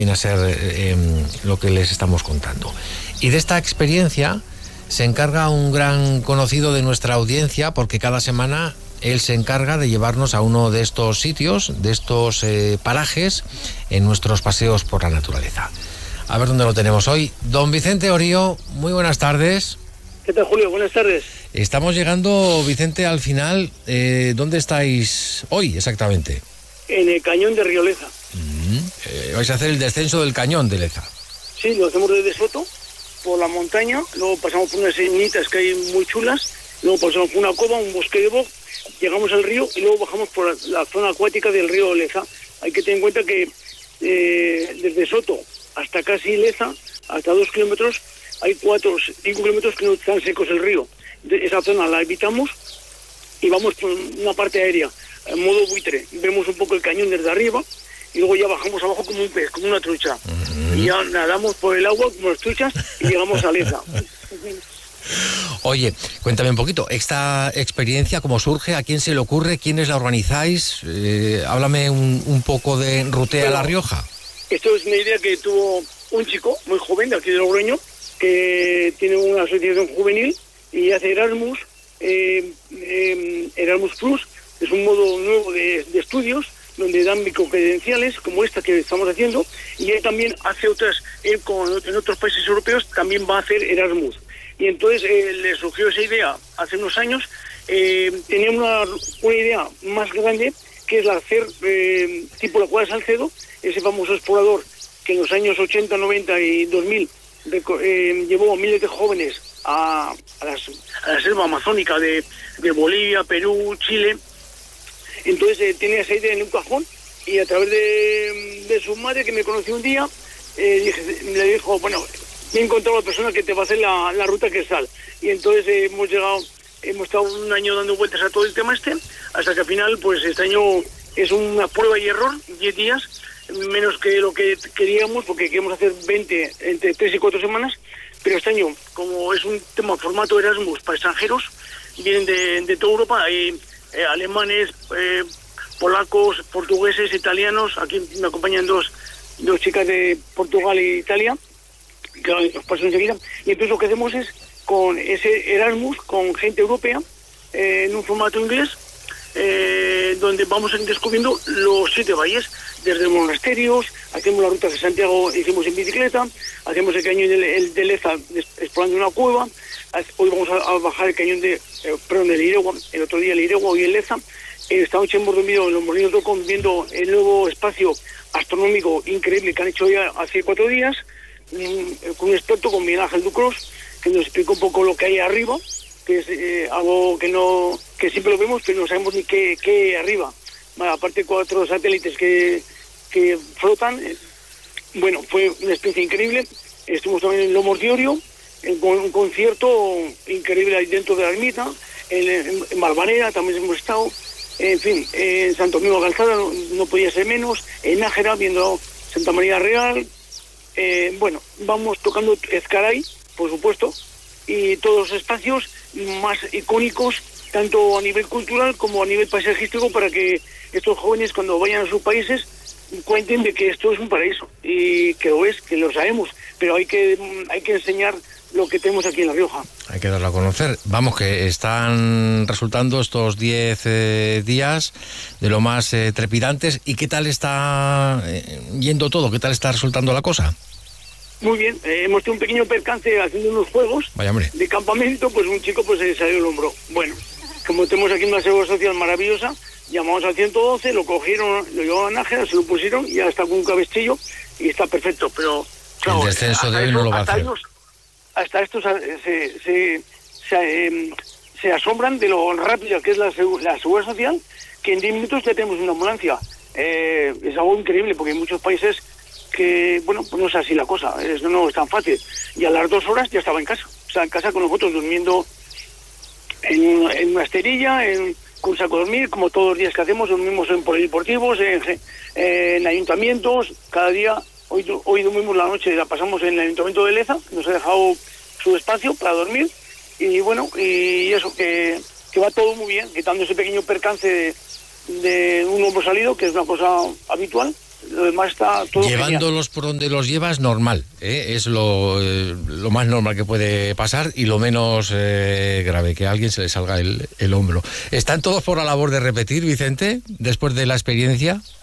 viene a ser lo que les estamos contando. Y de esta experiencia se encarga un gran conocido de nuestra audiencia, porque cada semana él se encarga de llevarnos a uno de estos sitios, de estos parajes, en nuestros paseos por la naturaleza. A ver dónde lo tenemos hoy. Don Vicente Orío, muy buenas tardes. ¿Qué tal, Julio? Buenas tardes. Estamos llegando, Vicente, al final. ¿Dónde estáis hoy exactamente? En el cañón de Río Leza. Vais a hacer el descenso del cañón de Leza. Sí, lo hacemos desde Soto, por la montaña, luego pasamos por unas señitas que hay muy chulas, luego pasamos por una cova, un bosque de boj, llegamos al río y luego bajamos por la zona acuática del río Leza. Hay que tener en cuenta que desde Soto hasta casi Leza, hasta 2 kilómetros, hay 4 o 5 kilómetros que no están secos el río. Esa zona la evitamos y vamos por una parte aérea, en modo buitre. Vemos un poco el cañón desde arriba y luego ya bajamos abajo como un pez, como una trucha. Y ya nadamos por el agua como las truchas y llegamos a Leza. Oye, cuéntame un poquito, esta experiencia, ¿cómo surge? ¿A quién se le ocurre? ¿Quiénes la organizáis? Háblame un poco de Rutea La Rioja. Esto es una idea que tuvo un chico muy joven de aquí de Logroño, que tiene una asociación juvenil y hace Erasmus, Erasmus Plus. Es un modo nuevo de estudios donde dan microcredenciales como esta que estamos haciendo, y él también hace otras, en otros países europeos también va a hacer Erasmus. Y entonces le surgió esa idea hace unos años. Tenía una idea más grande, que es la hacer tipo la Cueva de Salcedo, ese famoso explorador que en los años 80, 90 y 2000 llevó a miles de jóvenes a la selva amazónica de Bolivia, Perú, Chile. Entonces tenía esa idea en un cajón, y a través de su madre, que me conoció un día, le dijo, bueno, he encontrado a la persona que te va a hacer la ruta Quetzal. Y entonces hemos estado un año dando vueltas a todo el tema hasta que al final, pues este año es una prueba y error, 10 días, menos que lo que queríamos, porque queríamos hacer 20 entre 3 y 4 semanas, pero este año, como es un tema formato Erasmus para extranjeros, vienen de toda Europa, hay alemanes, polacos, portugueses, italianos. Aquí me acompañan dos chicas de Portugal e Italia, que nos paso enseguida. Y entonces lo que hacemos es, con ese Erasmus, con gente europea, en un formato inglés, donde vamos descubriendo los 7 valles, desde monasterios, hacemos la ruta de Santiago, hicimos en bicicleta, hacemos el cañón de Leza explorando una cueva. Hoy vamos a bajar el cañón de Iregua, el otro día el Iregua, hoy el Leza. Esta noche hemos dormido en los Molinos de Ocón viendo el nuevo espacio astronómico increíble que han hecho ya hace 4 días, con un experto, con Miguel Ángel Ducros, que nos explicó un poco lo que hay arriba, que es algo que siempre lo vemos, pero no sabemos ni qué hay arriba. Bueno, aparte 4 satélites que flotan. Bueno, fue una experiencia increíble. Estuvimos también en Lomos de Orio, con un concierto increíble ahí dentro de la ermita. En Valvanera también hemos estado. En fin, en Santo Domingo Calzada no podía ser menos. En Nájera, viendo Santa María Real. Bueno, vamos tocando Ezcaray, por supuesto, y todos los espacios más icónicos, tanto a nivel cultural como a nivel paisajístico, para que estos jóvenes, cuando vayan a sus países, cuenten de que esto es un paraíso, y que lo es, que lo sabemos, pero hay que enseñar lo que tenemos aquí en La Rioja. Hay que darlo a conocer. Vamos, que están resultando estos 10 días de lo más trepidantes. ¿Y qué tal está yendo todo? ¿Qué tal está resultando la cosa? Muy bien, hemos tenido un pequeño percance haciendo unos juegos de campamento, pues un chico pues se salió el hombro. Bueno, como tenemos aquí una seguridad social maravillosa, llamamos al 112, lo cogieron, lo llevaban a Nájera, se lo pusieron y ya está con un cabestillo y está perfecto, pero claro, el descenso de hoy no lo va a hacer. Hasta estos se asombran de lo rápida que es la seguridad social, que en 10 minutos ya tenemos una ambulancia. Es algo increíble, porque en muchos países que, bueno, pues no es así la cosa, eso no es tan fácil. Y a las 2 horas ya estaba en casa, en casa con nosotros, durmiendo en una esterilla, con un saco de dormir, como todos los días que hacemos. Dormimos en polideportivos, en ayuntamientos, cada día. Hoy dormimos la noche, la pasamos en el Ayuntamiento de Leza, nos ha dejado su espacio para dormir, y bueno, y eso, que va todo muy bien, quitando ese pequeño percance de un hombro salido, que es una cosa habitual, Lo demás está todo llevándolos genial. por donde los llevas, normal, es lo más normal que puede pasar y lo menos grave, que a alguien se le salga el hombro. ¿Están todos por la labor de repetir, Vicente, después de la experiencia?